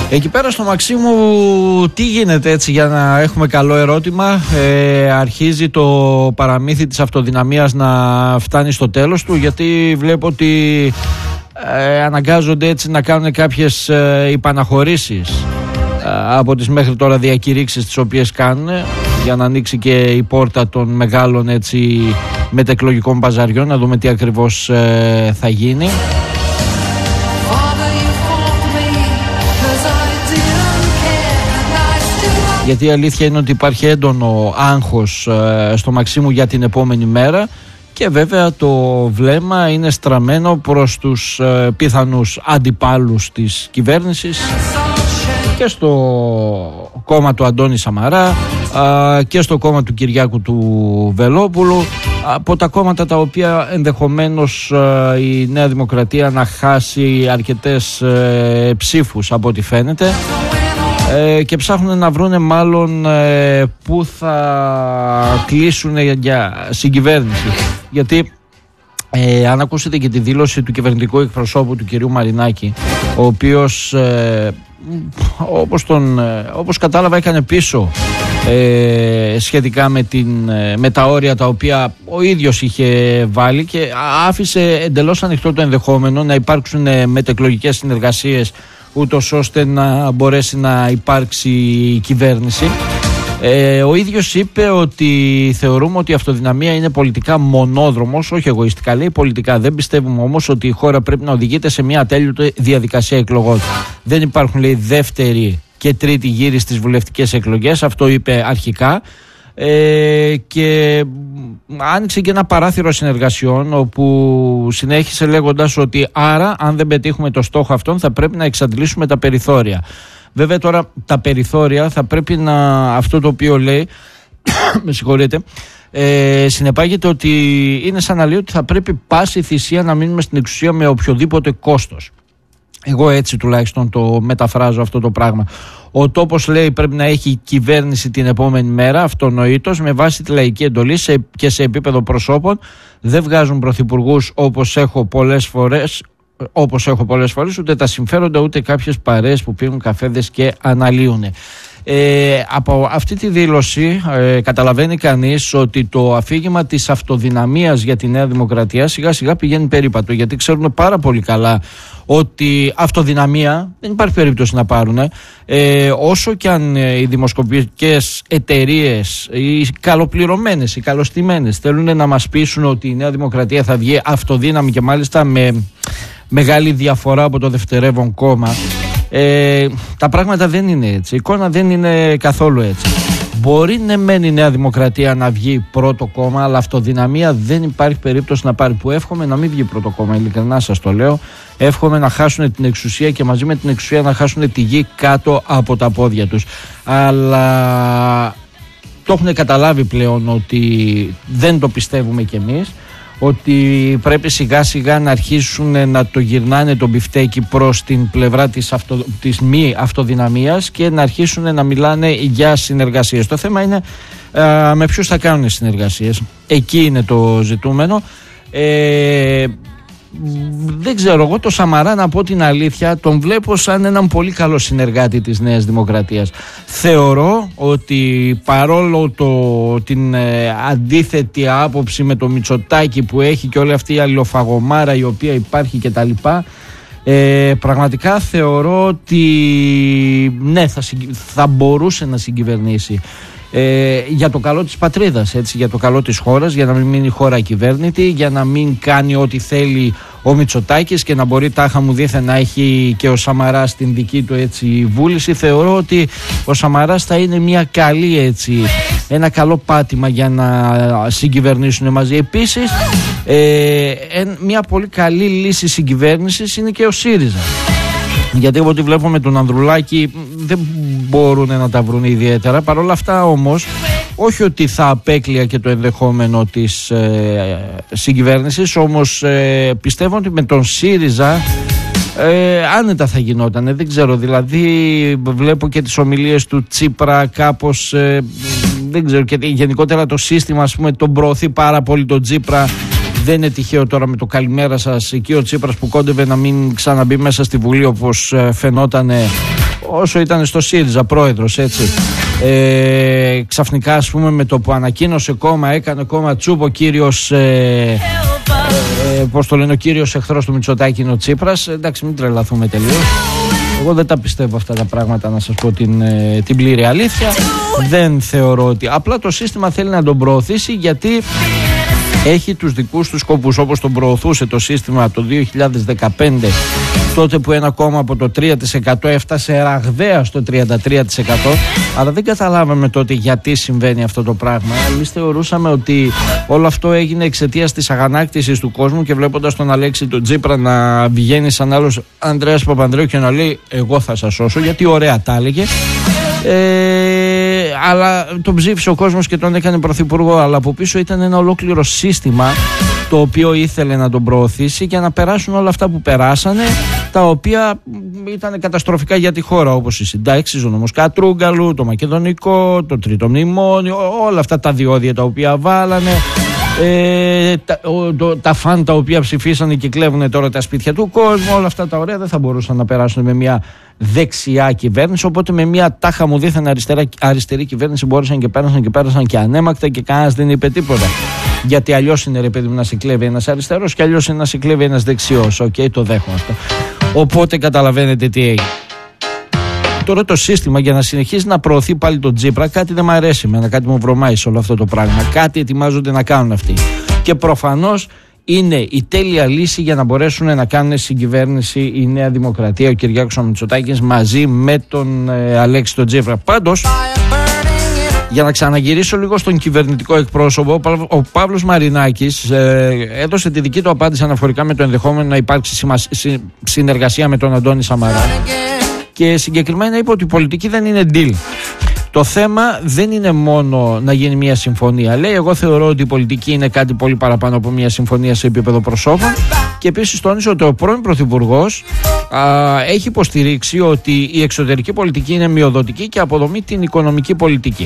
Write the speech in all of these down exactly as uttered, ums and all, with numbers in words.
Εκεί πέρα στο Μαξίμου τι γίνεται έτσι, για να έχουμε καλό ερώτημα? ε, Αρχίζει το παραμύθι της αυτοδυναμίας να φτάνει στο τέλος του, γιατί βλέπω ότι ε, αναγκάζονται έτσι να κάνουν κάποιες ε, υπαναχωρήσεις ε, από τις μέχρι τώρα διακηρύξεις τις οποίες κάνουν, για να ανοίξει και η πόρτα των μεγάλων έτσι μετεκλογικών μπαζαριών, να δούμε τι ακριβώς ε, θα γίνει. Γιατί η αλήθεια είναι ότι υπάρχει έντονο άγχος ε, στο Μαξίμου για την επόμενη μέρα, και βέβαια το βλέμμα είναι στραμμένο προς τους ε, πιθανούς αντιπάλους της κυβέρνησης και στο κόμμα του Αντώνη Σαμαρά ε, και στο κόμμα του Κυριάκου του Βελόπουλου, από τα κόμματα τα οποία ενδεχομένως ε, η Νέα Δημοκρατία να χάσει αρκετές ε, ψήφους από ό,τι φαίνεται. Ε, και ψάχνουν να βρούνε μάλλον ε, που θα κλείσουν για, για συγκυβέρνηση. Γιατί ε, αν ακούσετε και τη δήλωση του κυβερνητικού εκπροσώπου του κυρίου Μαρινάκη, ο οποίος ε, όπως, τον, ε, όπως κατάλαβα έκανε πίσω ε, σχετικά με, την, ε, με τα όρια τα οποία ο ίδιος είχε βάλει, και άφησε εντελώς ανοιχτό το ενδεχόμενο να υπάρξουν ε, μετεκλογικές συνεργασίες, ούτως ώστε να μπορέσει να υπάρξει κυβέρνηση. Ε, ο ίδιος είπε ότι θεωρούμε ότι η αυτοδυναμία είναι πολιτικά μονόδρομος, όχι εγωιστικά λέει, πολιτικά. Δεν πιστεύουμε όμως ότι η χώρα πρέπει να οδηγείται σε μια ατέλειωτη διαδικασία εκλογών. Δεν υπάρχουν, λέει, δεύτερη και τρίτη γύρι στις βουλευτικές εκλογές, αυτό είπε αρχικά. Ε, και άνοιξε και ένα παράθυρο συνεργασιών, όπου συνέχισε λέγοντας ότι άρα αν δεν πετύχουμε το στόχο αυτόν θα πρέπει να εξαντλήσουμε τα περιθώρια. Βέβαια τώρα τα περιθώρια θα πρέπει να, αυτό το οποίο λέει με συγχωρείτε, ε, συνεπάγεται ότι είναι σαν να λέει ότι θα πρέπει πάση θυσία να μείνουμε στην εξουσία με οποιοδήποτε κόστος. Εγώ έτσι τουλάχιστον το μεταφράζω αυτό το πράγμα. Ο τόπος, λέει, πρέπει να έχει κυβέρνηση την επόμενη μέρα, αυτονοήτως, με βάση τη λαϊκή εντολή σε, και σε επίπεδο προσώπων. Δεν βγάζουν πρωθυπουργούς όπως έχω πολλές φορές, όπως έχω πολλές φορές, ούτε τα συμφέροντα ούτε κάποιες παρέες που πίνουν καφέδες και αναλύουν. Ε, από αυτή τη δήλωση ε, καταλαβαίνει κανείς ότι το αφήγημα της αυτοδυναμίας για τη Νέα Δημοκρατία σιγά σιγά πηγαίνει περίπατο, γιατί ξέρουμε πάρα πολύ καλά ότι αυτοδυναμία δεν υπάρχει περίπτωση να πάρουν, ε, όσο και αν ε, οι δημοσκοπικές εταιρείες, οι καλοπληρωμένες, οι καλοστημένες θέλουν να μας πείσουν ότι η Νέα Δημοκρατία θα βγει αυτοδύναμη και μάλιστα με μεγάλη διαφορά από το δευτερεύον κόμμα. Ε, τα πράγματα δεν είναι έτσι. Η εικόνα δεν είναι καθόλου έτσι. Μπορεί ναι μεν η Νέα Δημοκρατία να βγει πρώτο κόμμα, αλλά αυτοδυναμία δεν υπάρχει περίπτωση να πάρει. Που εύχομαι να μην βγει πρώτο κόμμα, ειλικρινά σας το λέω. Εύχομαι να χάσουν την εξουσία και μαζί με την εξουσία να χάσουν τη γη κάτω από τα πόδια τους. Αλλά το έχουν καταλάβει πλέον ότι δεν το πιστεύουμε κι εμείς, ότι πρέπει σιγά σιγά να αρχίσουν να το γυρνάνε το μπιφτέκι προς την πλευρά της, αυτο, της μη αυτοδυναμίας και να αρχίσουν να μιλάνε για συνεργασίες. Το θέμα είναι α, με ποιους θα κάνουν συνεργασίες. Εκεί είναι το ζητούμενο. Ε, δεν ξέρω, εγώ το Σαμαρά, να πω την αλήθεια, τον βλέπω σαν έναν πολύ καλό συνεργάτη της Νέας Δημοκρατίας. Θεωρώ ότι παρόλο το, την ε, αντίθετη άποψη με το Μητσοτάκη που έχει και όλη αυτή η αλληλοφαγωμάρα η οποία υπάρχει και τα λοιπά, ε, πραγματικά θεωρώ ότι ναι, θα, θα μπορούσε να συγκυβερνήσει. Ε, για το καλό της πατρίδας, έτσι, για το καλό της χώρας, για να μην μείνει η χώρα ακυβέρνητη, για να μην κάνει ό,τι θέλει ο Μητσοτάκης και να μπορεί τάχα μου δήθεν να έχει και ο Σαμαράς την δική του έτσι βούληση. Θεωρώ ότι ο Σαμαράς θα είναι μια καλή έτσι, ένα καλό πάτημα για να συγκυβερνήσουν μαζί. Επίσης ε, μια πολύ καλή λύση συγκυβέρνησης είναι και ο ΣΥΡΙΖΑ. Γιατί από ό,τι βλέπω με τον Ανδρουλάκη δεν μπορούν να τα βρουν ιδιαίτερα. Παρ' όλα αυτά όμως, όχι ότι θα απέκλεια και το ενδεχόμενο της ε, συγκυβέρνησης, όμως ε, πιστεύω ότι με τον ΣΥΡΙΖΑ ε, άνετα θα γινόταν. Δεν ξέρω, δηλαδή βλέπω και τις ομιλίες του Τσίπρα κάπως, ε, δεν ξέρω, και γενικότερα το σύστημα, ας πούμε, τον προωθεί πάρα πολύ τον Τσίπρα. Δεν είναι τυχαίο τώρα με το καλημέρα σας εκεί ο Τσίπρας που κόντευε να μην ξαναμπεί μέσα στη Βουλή, όπως φαινόταν όσο ήταν στο ΣΥΡΙΖΑ πρόεδρος, έτσι. Ε, ξαφνικά, ας πούμε, με το που ανακοίνωσε κόμμα, έκανε κόμμα τσούπο, κύριος ε, ε, πώς το λένε, ο κύριος εχθρός του Μητσοτάκη είναι ο Τσίπρας. Εντάξει, μην τρελαθούμε τελείως. Εγώ δεν τα πιστεύω αυτά τα πράγματα, να σας πω την, την πλήρη αλήθεια. Δεν θεωρώ ότι... Απλά το σύστημα θέλει να τον προωθήσει, γιατί έχει τους δικούς του σκοπούς, όπως τον προωθούσε το σύστημα το δύο χιλιάδες δεκαπέντε, τότε που ένα κόμμα από το τρία τοις εκατό έφτασε ραγδαία στο τριάντα τρία τοις εκατό. Αλλά δεν καταλάβαμε τότε γιατί συμβαίνει αυτό το πράγμα. Εμείς θεωρούσαμε ότι όλο αυτό έγινε εξαιτίας της αγανάκτησης του κόσμου, και βλέποντας τον Αλέξη τον Τσίπρα να βγαίνει σαν άλλος Ανδρέας Παπανδρέου και να λέει εγώ θα σας σώσω, γιατί ωραία τα έλεγε. Ε, αλλά τον ψήφισε ο κόσμος και τον έκανε πρωθυπουργό, αλλά από πίσω ήταν ένα ολόκληρο σύστημα το οποίο ήθελε να τον προωθήσει και να περάσουν όλα αυτά που περάσανε, τα οποία ήταν καταστροφικά για τη χώρα, όπως οι συντάξεις, ο νόμος Κατρούγκαλου, το μακεδονικό, το τρίτο μνημόνιο, όλα αυτά τα διόδια τα οποία βάλανε, ε, τα, ο, το, τα φαν τα οποία ψηφίσανε και κλέβουν τώρα τα σπίτια του κόσμου, όλα αυτά τα ωραία δεν θα μπορούσαν να περάσουν με μια δεξιά κυβέρνηση, οπότε με μια τάχα μου δίθεν αριστερά, αριστερή κυβέρνηση μπόρεσαν και πέρασαν και πέρασαν και ανέμακτα και κανένας δεν είπε τίποτα. Γιατί αλλιώς είναι, ρε παιδί μου, να σε κλέβει ένας αριστερός και αλλιώς είναι να σε κλέβει ένας δεξιός. Οκ, okay, το δέχομαι αυτό. Οπότε καταλαβαίνετε τι έγινε. Τώρα το σύστημα, για να συνεχίσει να προωθεί πάλι τον Τσίπρα, κάτι δεν μου αρέσει εμένα, κάτι μου βρωμάει σε όλο αυτό το πράγμα. Κάτι ετοιμάζονται να κάνουν αυτοί. Και προφανώς είναι η τέλεια λύση για να μπορέσουν να κάνουν συγκυβέρνηση η Νέα Δημοκρατία, ο Κυριάκος ο Μητσοτάκης μαζί με τον ε, Αλέξη τον Τσίπρα. Πάντως, για να ξαναγυρίσω λίγο στον κυβερνητικό εκπρόσωπο, ο Παύλος Μαρινάκης ε, έδωσε τη δική του απάντηση αναφορικά με το ενδεχόμενο να υπάρξει σημασ... συνεργασία με τον Αντώνη Σαμαρά, και συγκεκριμένα είπε ότι η πολιτική δεν είναι deal. Το θέμα δεν είναι μόνο να γίνει μια συμφωνία. Λέει, εγώ θεωρώ ότι η πολιτική είναι κάτι πολύ παραπάνω από μια συμφωνία σε επίπεδο προσώπων, και επίσης τόνισε ότι ο πρώην Πρωθυπουργός α, έχει υποστηρίξει ότι η εξωτερική πολιτική είναι μειοδοτική και αποδομεί την οικονομική πολιτική.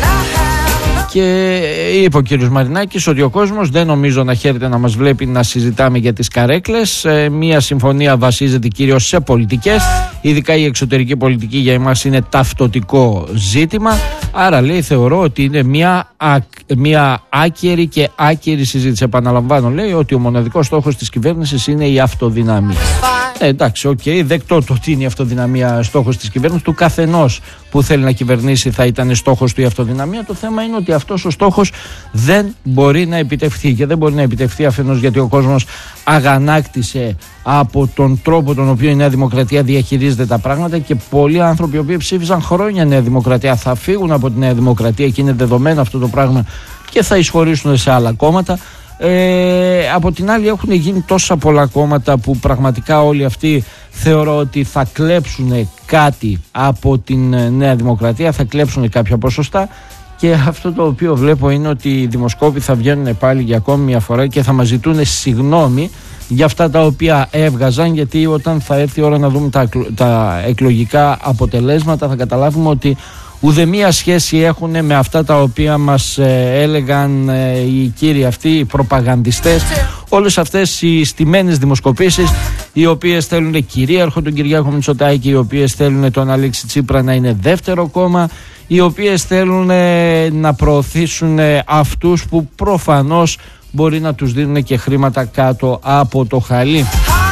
Και είπε ο κύριος Μαρινάκης ότι ο κόσμος δεν νομίζω να χαίρεται να μας βλέπει να συζητάμε για τις καρέκλες. Ε, μια συμφωνία βασίζεται κυρίως σε πολιτικές, ειδικά η εξωτερική πολιτική για εμάς είναι ταυτοτικό ζήτημα. Άρα, λέει, θεωρώ ότι είναι μια, α, μια άκερη και άκερη συζήτηση. Επαναλαμβάνω, λέει, ότι ο μοναδικός στόχος της κυβέρνησης είναι η αυτοδυναμία. Ε, εντάξει, οκ, okay, δεκτό το ότι είναι η αυτοδυναμία στόχος της κυβέρνησης. Του καθενός που θέλει να κυβερνήσει θα ήταν στόχος του η αυτοδυναμία. Το θέμα είναι ότι αυτός ο στόχος δεν μπορεί να επιτευχθεί, και δεν μπορεί να επιτευχθεί αφενός γιατί ο κόσμος αγανάκτησε από τον τρόπο τον οποίο η Νέα Δημοκρατία διαχειρίζεται τα πράγματα, και πολλοί άνθρωποι οι οποίοι ψήφισαν χρόνια Νέα Δημοκρατία θα φύγουν από τη Νέα Δημοκρατία, και είναι δεδομένο αυτό το πράγμα, και θα εισχωρήσουν σε άλλα κόμματα. Ε, από την άλλη έχουν γίνει τόσα πολλά κόμματα που πραγματικά όλοι αυτοί θεωρώ ότι θα κλέψουν κάτι από την Νέα Δημοκρατία, θα κλέψουν κάποια ποσοστά, και αυτό το οποίο βλέπω είναι ότι οι δημοσκόποι θα βγαίνουν πάλι για ακόμη μια φορά και θα μας ζητούν συγγνώμη για αυτά τα οποία έβγαζαν, γιατί όταν θα έρθει η ώρα να δούμε τα, τα εκλογικά αποτελέσματα θα καταλάβουμε ότι ουδέμια σχέση έχουν με αυτά τα οποία μας ε, έλεγαν ε, οι κύριοι αυτοί, οι προπαγανδιστές, όλες αυτές οι στημένες δημοσκοπήσεις, οι οποίες θέλουν κυρίαρχο τον Κυριάκο Μητσοτάκη, οι οποίες θέλουν τον Αλέξη Τσίπρα να είναι δεύτερο κόμμα, οι οποίες θέλουν ε, να προωθήσουν ε, αυτούς που προφανώς μπορεί να τους δίνουν και χρήματα κάτω από το χαλί.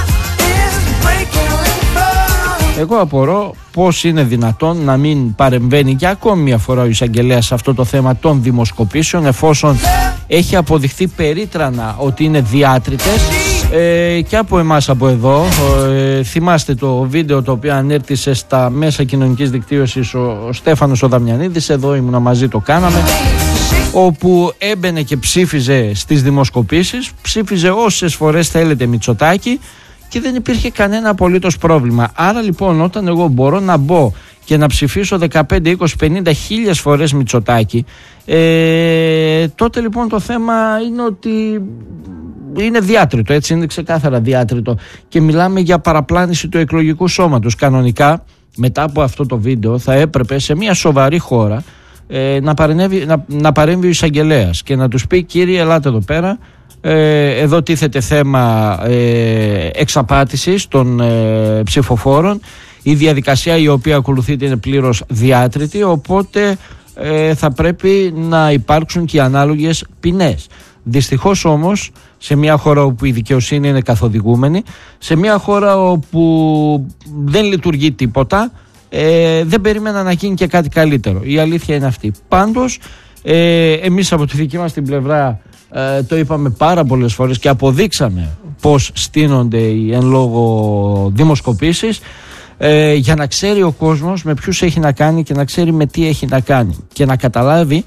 Εγώ απορώ πώς είναι δυνατόν να μην παρεμβαίνει για ακόμη μια φορά ο εισαγγελέας σε αυτό το θέμα των δημοσκοπήσεων, εφόσον έχει αποδειχθεί περίτρανα ότι είναι διάτριτες, ε, και από εμάς από εδώ. Ε, θυμάστε το βίντεο το οποίο ανέρτησε στα μέσα κοινωνικής δικτύωσης ο, ο Στέφανος ο Δαμιανίδης, εδώ ήμουνα μαζί, το κάναμε, όπου έμπαινε και ψήφιζε στις δημοσκοπήσεις, ψήφιζε όσες φορές θέλετε Μητσοτάκη, και δεν υπήρχε κανένα απολύτως πρόβλημα. Άρα λοιπόν, όταν εγώ μπορώ να μπω και να ψηφίσω δεκαπέντε, είκοσι, πενήντα χίλιες φορές Μητσοτάκη, ε, τότε λοιπόν το θέμα είναι ότι είναι διάτριτο, έτσι, είναι ξεκάθαρα διάτριτο, και μιλάμε για παραπλάνηση του εκλογικού σώματος. Κανονικά μετά από αυτό το βίντεο θα έπρεπε σε μια σοβαρή χώρα ε, να, να, να παρέμβει ο εισαγγελέας και να τους πει, κύριε, ελάτε εδώ πέρα, Ε, εδώ τίθεται θέμα ε, εξαπάτησης των ε, ψηφοφόρων. η διαδικασία η οποία ακολουθείται είναι πλήρως διάτρητη, οπότε ε, θα πρέπει να υπάρξουν και ανάλογες ποινές. Δυστυχώς όμως, σε μια χώρα όπου η δικαιοσύνη είναι καθοδηγούμενη, σε μια χώρα όπου δεν λειτουργεί τίποτα, ε, δεν περίμενα να γίνει και κάτι καλύτερο. Η αλήθεια είναι αυτή. Πάντως, ε, εμείς από τη δική μας την πλευρά ε, το είπαμε πάρα πολλές φορές και αποδείξαμε πώς στείνονται οι εν λόγω δημοσκοπήσεις, ε, για να ξέρει ο κόσμος με ποιους έχει να κάνει και να ξέρει με τι έχει να κάνει και να καταλάβει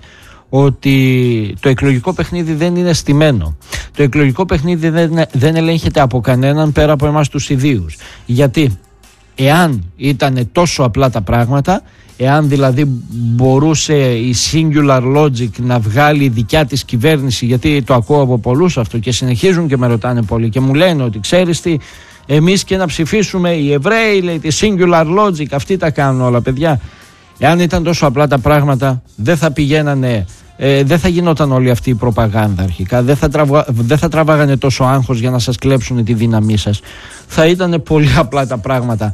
ότι το εκλογικό παιχνίδι δεν είναι στημένο. Το εκλογικό παιχνίδι δεν, δεν ελέγχεται από κανέναν πέρα από εμάς τους ιδίους. Γιατί εάν ήταν τόσο απλά τα πράγματα, εάν δηλαδή μπορούσε η Singular Logic να βγάλει δικιά της κυβέρνηση, γιατί το ακούω από πολλούς αυτό και συνεχίζουν και με ρωτάνε πολλοί και μου λένε ότι ξέρεις τι, εμείς και να ψηφίσουμε οι Εβραίοι, λέει, τη Singular Logic, αυτοί τα κάνουν όλα, παιδιά. Εάν ήταν τόσο απλά τα πράγματα, δεν θα πηγαίνανε, ε, δεν θα γινόταν όλη αυτή η προπαγάνδα αρχικά, δεν θα, τραβα, δεν θα τραβάγανε τόσο άγχος για να σας κλέψουν τη δύναμή σας. Θα ήταν πολύ απλά τα πράγματα.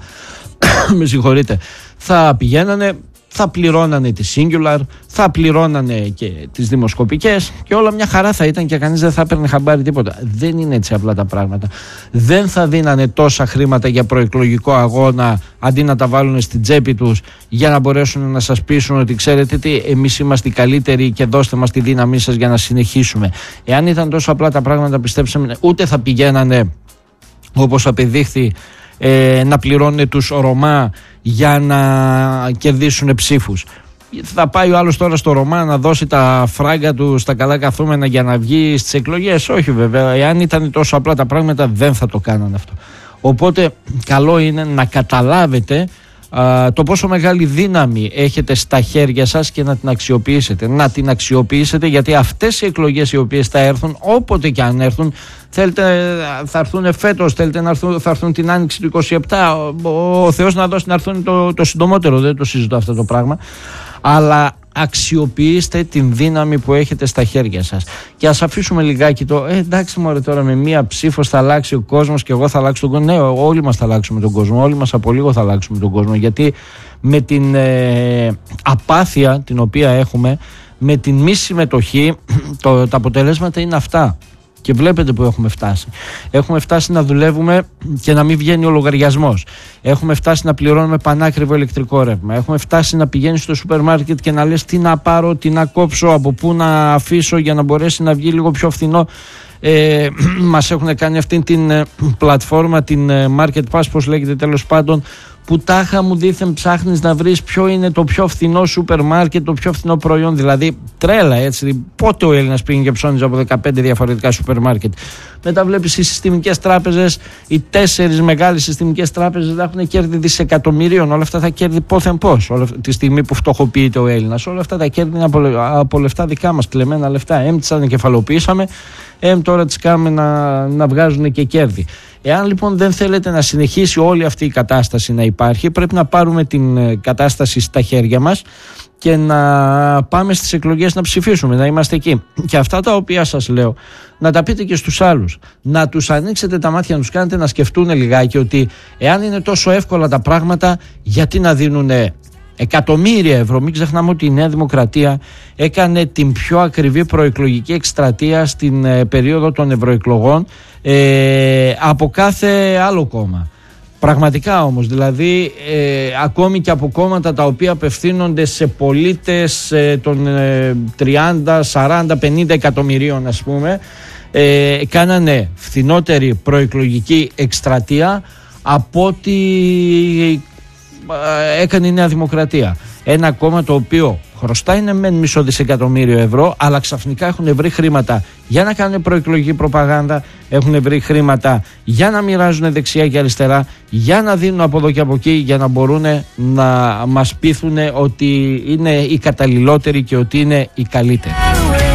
Με συγχωρείτε. Θα πηγαίνανε, θα πληρώνανε τη Singular, θα πληρώνανε και τις δημοσκοπικές και όλα μια χαρά θα ήταν και κανείς δεν θα έπαιρνε χαμπάρι τίποτα. Δεν είναι έτσι απλά τα πράγματα. Δεν θα δίνανε τόσα χρήματα για προεκλογικό αγώνα αντί να τα βάλουν στην τσέπη τους για να μπορέσουν να σας πείσουν ότι ξέρετε τι, εμείς είμαστε οι καλύτεροι και δώστε μας τη δύναμή σας για να συνεχίσουμε. Εάν ήταν τόσο απλά τα πράγματα, πιστέψτε, ούτε θα πηγαίνανε όπως απεδείχθη Ε, να πληρώνουν τους Ρωμά για να κερδίσουν ψήφους. Θα πάει ο άλλος τώρα στο Ρωμά να δώσει τα φράγκα του στα καλά καθούμενα για να βγει στις εκλογές? Όχι βέβαια. Εάν ήταν τόσο απλά τα πράγματα δεν θα το κάνανε αυτό. Οπότε καλό είναι να καταλάβετε α, το πόσο μεγάλη δύναμη έχετε στα χέρια σας και να την αξιοποιήσετε. Να την αξιοποιήσετε, γιατί αυτές οι εκλογές οι οποίες θα έρθουν, όποτε και αν έρθουν, θέλετε, θα έρθουν φέτος, θέλετε να έρθουν, θα έρθουν την άνοιξη του είκοσι επτά, ο, ο Θεός να δώσει να έρθουν το, το συντομότερο, δεν το συζητώ αυτό το πράγμα, αλλά αξιοποιήστε την δύναμη που έχετε στα χέρια σας. Και ας αφήσουμε λιγάκι το ε, εντάξει μωρέ, τώρα με μία ψήφο θα αλλάξει ο κόσμος και εγώ θα αλλάξω τον κόσμο. Ναι, όλοι μας θα αλλάξουμε τον κόσμο, όλοι μας από λίγο θα αλλάξουμε τον κόσμο, γιατί με την ε, απάθεια την οποία έχουμε, με την μη συμμετοχή, το, τα αποτελέσματα είναι αυτά. Και βλέπετε που έχουμε φτάσει. Έχουμε φτάσει να δουλεύουμε και να μην βγαίνει ο λογαριασμός. Έχουμε φτάσει να πληρώνουμε πανάκριβο ηλεκτρικό ρεύμα. Έχουμε φτάσει να πηγαίνεις στο σούπερ μάρκετ και να λες τι να πάρω, τι να κόψω, από πού να αφήσω για να μπορέσει να βγει λίγο πιο φθηνό. Ε, μας έχουν κάνει αυτή την ε, πλατφόρμα, την ε, Market Pass, πώς λέγεται τέλος πάντων, που τάχα μου δήθεν ψάχνεις να βρεις ποιο είναι το πιο φθηνό σούπερ μάρκετ, το πιο φθηνό προϊόν. Δηλαδή τρέλα, έτσι. Πότε ο Έλληνας πήγαινε και ψώνιζε από δεκαπέντε διαφορετικά σούπερ μάρκετ? Μετά βλέπεις οι συστημικές τράπεζες, οι τέσσερις μεγάλες συστημικές τράπεζες να έχουν κέρδη δισεκατομμυρίων. Όλα αυτά τα κέρδη πόθεν πώς, όλα, τη στιγμή που φτωχοποιείται ο Έλληνας. Όλα αυτά τα κέρδη είναι από, από λεφτά δικά μας, κλεμμένα λεφτά. Εμ τις ανακεφαλοποιήσαμε, εμ τώρα τις κάνουμε να, να βγάζουν και κέρδη. Εάν λοιπόν δεν θέλετε να συνεχίσει όλη αυτή η κατάσταση να υπάρχει, πρέπει να πάρουμε την κατάσταση στα χέρια μας και να πάμε στις εκλογές να ψηφίσουμε, να είμαστε εκεί. Και αυτά τα οποία σας λέω, να τα πείτε και στους άλλους. Να τους ανοίξετε τα μάτια, να τους κάνετε να σκεφτούν λιγάκι ότι εάν είναι τόσο εύκολα τα πράγματα, γιατί να δίνουν εκατομμύρια ευρώ? Μην ξεχνάμε ότι η Νέα Δημοκρατία έκανε την πιο ακριβή προεκλογική εκστρατεία στην ε, περίοδο των ευρωεκλογών ε, από κάθε άλλο κόμμα. Πραγματικά όμως, δηλαδή ε, ακόμη και από κόμματα τα οποία απευθύνονται σε πολίτες ε, των ε, τριάντα, σαράντα, πενήντα εκατομμυρίων ας πούμε, ε, κάνανε φθηνότερη προεκλογική εκστρατεία από ό,τι έκανε η Νέα Δημοκρατία. Ένα κόμμα το οποίο χρωστάει είναι μεν μισό δισεκατομμύριο ευρώ, αλλά ξαφνικά έχουν βρει χρήματα για να κάνουν προεκλογική προπαγάνδα, έχουν βρει χρήματα για να μοιράζουν δεξιά και αριστερά, για να δίνουν από εδώ και από εκεί, για να μπορούν να μας πείθουν ότι είναι οι καταλληλότεροι και ότι είναι οι καλύτεροι.